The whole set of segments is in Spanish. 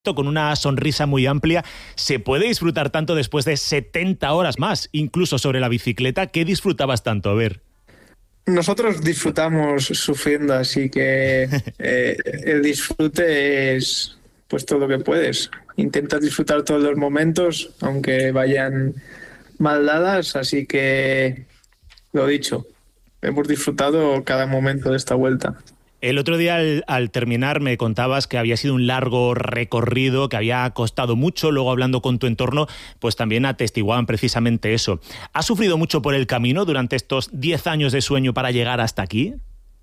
con una sonrisa muy amplia. ¿Se puede disfrutar tanto después de 70 horas más, incluso sobre la bicicleta? ¿Qué disfrutabas tanto? A ver. Nosotros disfrutamos sufriendo, así que el disfrute es pues todo lo que puedes. Intentas disfrutar todos los momentos, aunque vayan mal dadas, así que lo dicho, hemos disfrutado cada momento de esta vuelta. El otro día al terminar me contabas que había sido un largo recorrido, que había costado mucho. Luego, hablando con tu entorno, pues también atestiguaban precisamente eso. ¿Has sufrido mucho por el camino durante estos 10 años de sueño para llegar hasta aquí?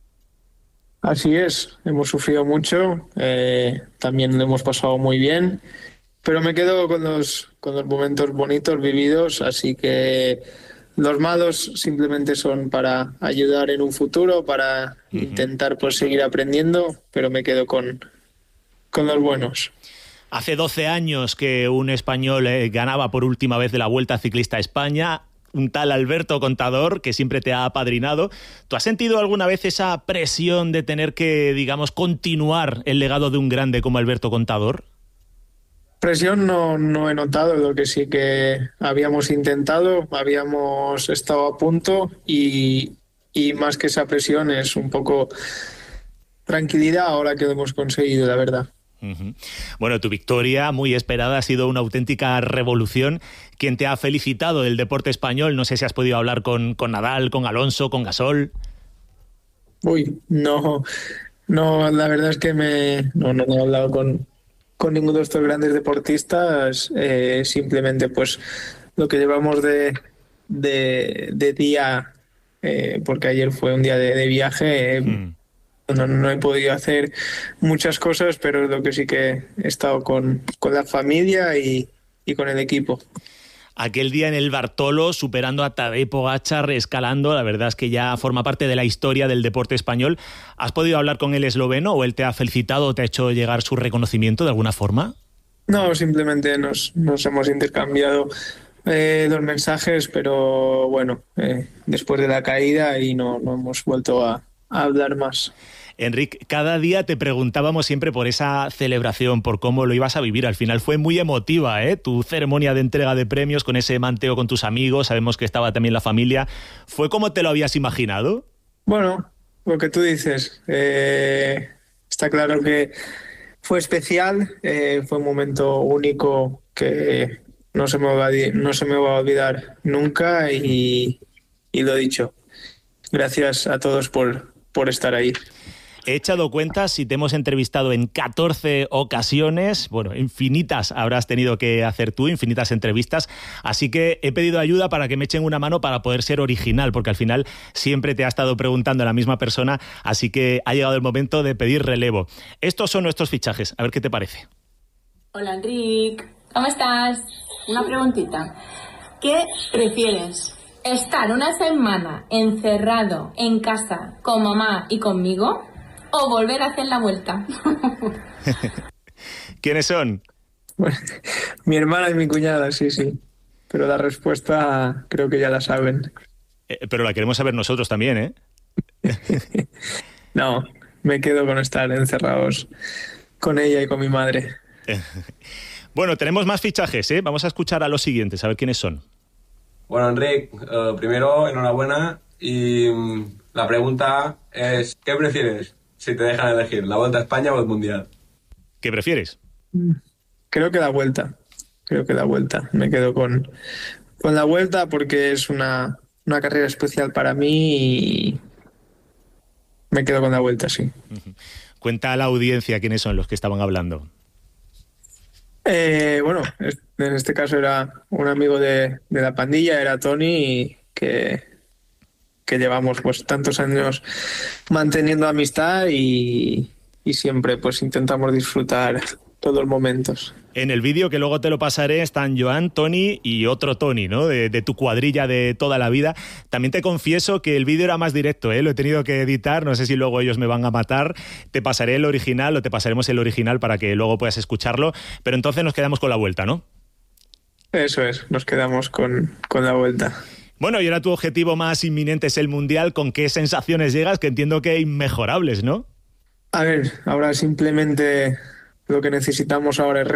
Así es, hemos sufrido mucho, también lo hemos pasado muy bien, pero me quedo con los momentos bonitos vividos, así que los malos simplemente son para ayudar en un futuro, para intentar pues seguir aprendiendo, pero me quedo con los buenos. Hace 12 años que un español ganaba por última vez de la Vuelta Ciclista a España, un tal Alberto Contador, que siempre te ha apadrinado. ¿Tú has sentido alguna vez esa presión de tener que, digamos, continuar el legado de un grande como Alberto Contador? Presión no he notado, lo que sí que habíamos intentado, habíamos estado a punto y más que esa presión es un poco tranquilidad ahora que lo hemos conseguido, la verdad. Uh-huh. Bueno, tu victoria, muy esperada, ha sido una auténtica revolución. ¿Quién te ha felicitado del deporte español? No sé si has podido hablar con Nadal, con Alonso, con Gasol. Uy, no, la verdad es que no he hablado con ninguno de estos grandes deportistas, simplemente pues lo que llevamos de día, porque ayer fue un día de viaje. No he podido hacer muchas cosas, pero lo que sí que he estado con la familia y con el equipo. Aquel día en el Bartolo, superando a Tadej Pogačar, escalando, la verdad es que ya forma parte de la historia del deporte español. ¿Has podido hablar con el esloveno o él te ha felicitado o te ha hecho llegar su reconocimiento de alguna forma? No, simplemente nos hemos intercambiado los mensajes, pero bueno, después de la caída y no hemos vuelto a hablar más. Enric, cada día te preguntábamos siempre por esa celebración, por cómo lo ibas a vivir. Al final fue muy emotiva, ¿eh? Tu ceremonia de entrega de premios con ese manteo con tus amigos, sabemos que estaba también la familia. ¿Fue como te lo habías imaginado? Bueno, lo que tú dices, está claro que fue especial, fue un momento único que no se me va a olvidar nunca y lo dicho, gracias a todos por estar ahí. He echado cuentas y te hemos entrevistado en 14 ocasiones. Bueno, infinitas habrás tenido que hacer tú, infinitas entrevistas. Así que he pedido ayuda para que me echen una mano para poder ser original, porque al final siempre te ha estado preguntando la misma persona, así que ha llegado el momento de pedir relevo. Estos son nuestros fichajes, a ver qué te parece. Hola, Enric. ¿Cómo estás? Una preguntita. ¿Qué prefieres? ¿Estar una semana encerrado en casa con mamá y conmigo o volver a hacer la vuelta? ¿Quiénes son? Bueno, mi hermana y mi cuñada, sí. Pero la respuesta creo que ya la saben. Pero la queremos saber nosotros también, ¿eh? No, me quedo con estar encerrados con ella y con mi madre. Bueno, tenemos más fichajes, ¿eh? Vamos a escuchar a los siguientes, a ver quiénes son. Bueno, Enric, primero, enhorabuena. Y la pregunta es, ¿qué prefieres si te dejan elegir, la Vuelta a España o el Mundial? ¿Qué prefieres? Creo que la Vuelta. Me quedo con la Vuelta porque es una carrera especial para mí y me quedo con la Vuelta, sí. Cuenta a la audiencia quiénes son los que estaban hablando. Bueno, en este caso era un amigo de la pandilla, era Tony, que llevamos pues tantos años manteniendo amistad y siempre pues intentamos disfrutar todos los momentos. En el vídeo, que luego te lo pasaré, están Joan, Tony y otro Tony, ¿no? De tu cuadrilla de toda la vida. También te confieso que el vídeo era más directo, ¿eh? Lo he tenido que editar, no sé si luego ellos me van a matar. Te pasaré el original o te pasaremos el original para que luego puedas escucharlo. Pero entonces nos quedamos con la Vuelta, ¿no? Eso es, nos quedamos con la Vuelta. Bueno, y ahora tu objetivo más inminente es el Mundial. ¿Con qué sensaciones llegas? Que entiendo que inmejorables, ¿no? A ver, ahora simplemente lo que necesitamos ahora es